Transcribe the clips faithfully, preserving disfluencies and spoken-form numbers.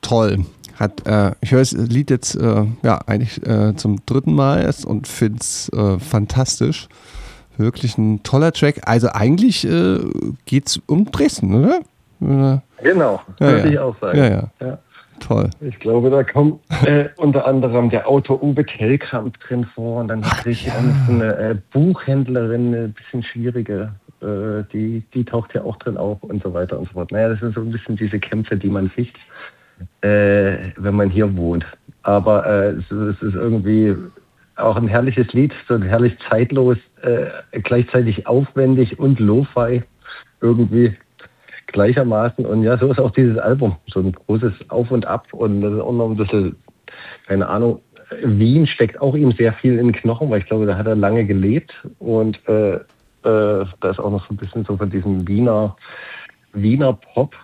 toll. Hat, äh, ich höre das Lied jetzt äh, ja eigentlich äh, zum dritten Mal erst und finde es äh, fantastisch. Wirklich ein toller Track. Also eigentlich äh, geht es um Dresden, oder? Genau, ja, würde ja. ich auch sagen. Ja, ja. Ja. Toll. Ich glaube, da kommt äh, unter anderem der Autor Uwe Tellkamp drin vor und dann hat Grete ja. eine äh, Buchhändlerin, eine bisschen schwierige, äh, die, die taucht ja auch drin auf und so weiter und so fort. Naja, das sind so ein bisschen diese Kämpfe, die man ficht, äh, wenn man hier wohnt. Aber äh, es, es ist irgendwie auch ein herrliches Lied, so herrlich zeitlos, äh, gleichzeitig aufwendig und Lo-Fi irgendwie gleichermaßen. Und ja, so ist auch dieses Album. So ein großes Auf und Ab. Und das ist auch noch ein bisschen, keine Ahnung, Wien steckt auch ihm sehr viel in den Knochen, weil ich glaube, da hat er lange gelebt. Und äh, äh, da ist auch noch so ein bisschen so von diesem Wiener, Wiener Pop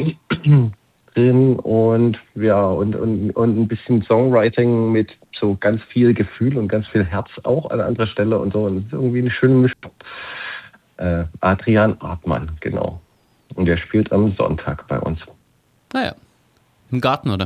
drin. Und ja, und, und, und ein bisschen Songwriting mit so ganz viel Gefühl und ganz viel Herz auch an anderer Stelle und so. Und das ist irgendwie eine schöne Mischung. Äh, Adrian Artmann, genau. Und der spielt am Sonntag bei uns. Naja, im Garten, oder?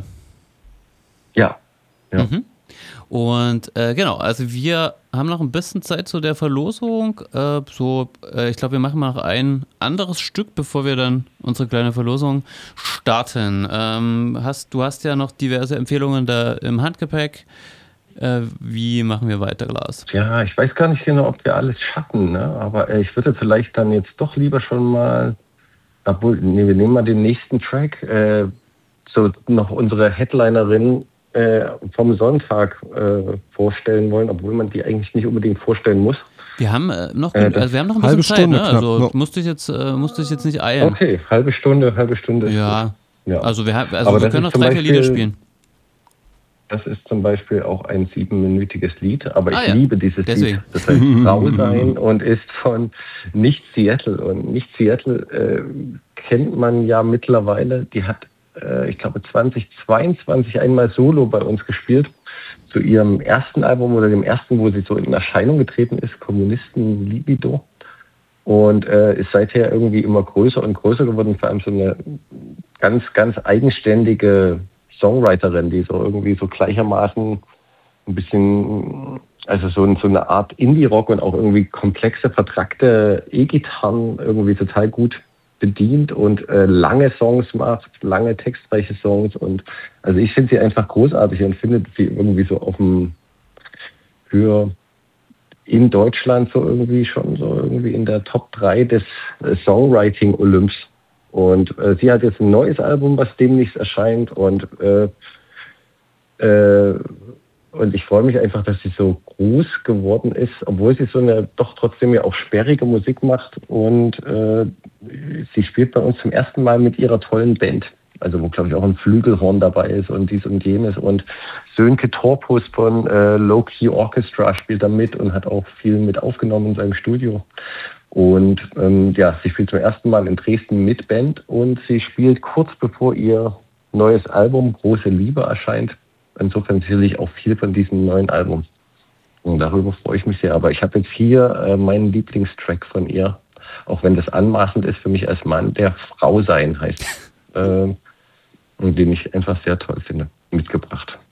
Ja. ja. Mhm. Und äh, genau, also wir haben noch ein bisschen Zeit zu der Verlosung. Äh, so, äh, ich glaube, wir machen mal noch ein anderes Stück, bevor wir dann unsere kleine Verlosung starten. Ähm, hast, du hast ja noch diverse Empfehlungen da im Handgepäck. Äh, wie machen wir weiter, Lars? Ja, ich weiß gar nicht genau, ob wir alles schaffen, ne? Aber äh, ich würde vielleicht dann jetzt doch lieber schon mal Obwohl, nee, wir nehmen mal den nächsten Track. Äh, so noch unsere Headlinerin äh, vom Sonntag äh, vorstellen wollen, obwohl man die eigentlich nicht unbedingt vorstellen muss. Wir haben äh, noch, äh, also wir haben noch ein bisschen Zeit, Stunde ne? Knapp, Also no. musste ich jetzt, äh, musste ich jetzt nicht eilen. Okay, halbe Stunde, halbe Stunde. Ja. ja. Also wir haben, also Aber wir können noch drei, vier Lieder spielen. Das ist zum Beispiel auch ein siebenminütiges Lied, aber ich ah, ja. liebe dieses Deswegen. Lied. Das heißt Frau sein und ist von Nicht Seattle. Und Nicht Seattle äh, kennt man ja mittlerweile. Die hat, äh, ich glaube, zweitausendzweiundzwanzig einmal Solo bei uns gespielt. Zu ihrem ersten Album oder dem ersten, wo sie so in Erscheinung getreten ist, Kommunisten Libido. Und äh, ist seither irgendwie immer größer und größer geworden. Vor allem so eine ganz, ganz eigenständige Songwriterin, die so irgendwie so gleichermaßen ein bisschen, also so, so eine Art Indie-Rock und auch irgendwie komplexe, vertrackte E-Gitarren irgendwie total gut bedient und äh, lange Songs macht, lange textreiche Songs. Und also ich finde sie einfach großartig und finde sie irgendwie so auf dem für in Deutschland so irgendwie schon so irgendwie in der Top drei des äh, Songwriting-Olymps. Und äh, sie hat jetzt ein neues Album, was demnächst erscheint und äh, äh, und ich freue mich einfach, dass sie so groß geworden ist, obwohl sie so eine doch trotzdem ja auch sperrige Musik macht und äh, sie spielt bei uns zum ersten Mal mit ihrer tollen Band. Also wo, glaube ich, auch ein Flügelhorn dabei ist und dies und jenes. Und Sönke Torpus von äh, Low Key Orchestra spielt da mit und hat auch viel mit aufgenommen in seinem Studio. Und ähm, ja, sie spielt zum ersten Mal in Dresden mit Band und sie spielt kurz bevor ihr neues Album Große Liebe erscheint. Insofern sicherlich auch viel von diesem neuen Album. Und darüber freue ich mich sehr. Aber ich habe jetzt hier äh, meinen Lieblingstrack von ihr, auch wenn das anmaßend ist für mich als Mann, der Frau sein heißt. äh, und den ich einfach sehr toll finde, mitgebracht.